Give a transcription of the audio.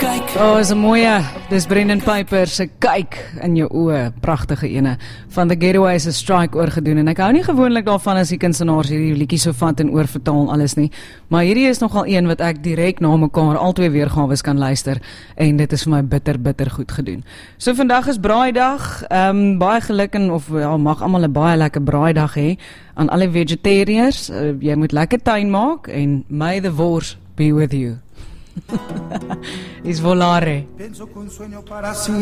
Is 'n mooie, dis Brendan Piper se kyk in jou oë, pragtige ene, van The Getaways se Strike oorgedoen, en ek hou nie gewoonlik daarvan as die kunstenaars hierdie liedjies so vat en oorvertaal alles nie, maar hierdie is nogal een wat ek direk na mekaar al twee weergawe kan luister, en dit is vir my bitter goed gedoen. So vandag is braaidag, baie geluk en, of ja, mag almal 'n baie lekker braaidag hê, aan alle vegetariërs, jy moet lekker tuin maak, en may the wors be with you. Is volare.